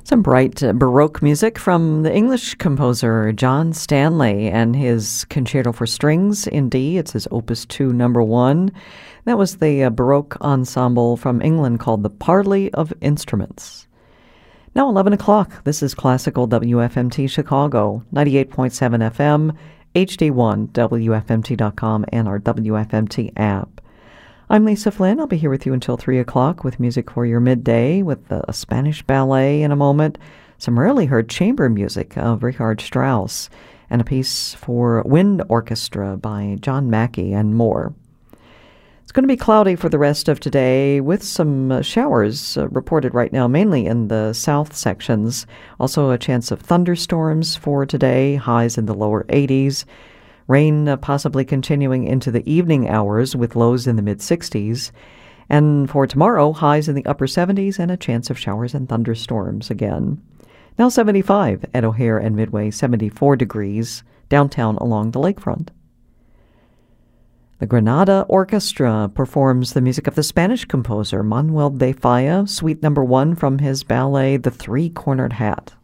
Some bright Baroque music from the English composer John Stanley and his Concerto for Strings in D. It's his Opus 2, number 1. That was the Baroque ensemble from England called the Parley of Instruments. Now 11 o'clock. This is Classical WFMT Chicago, 98.7 FM, HD1, WFMT.com, and our WFMT app. I'm Lisa Flynn. I'll be here with you until 3 o'clock with music for your midday with a Spanish ballet in a moment, some rarely heard chamber music of Richard Strauss, and a piece for wind orchestra by John Mackey, and more. It's going to be cloudy for the rest of today with some showers reported right now, mainly in the south sections. Also a chance of thunderstorms for today, highs in the lower 80s. Rain possibly continuing into the evening hours with lows in the mid-60s. And for tomorrow, highs in the upper 70s and a chance of showers and thunderstorms again. Now 75 at O'Hare and Midway, 74 degrees downtown along the lakefront. The Granada Orchestra performs the music of the Spanish composer Manuel de Falla, Suite No. 1 from his ballet The Three-Cornered Hat.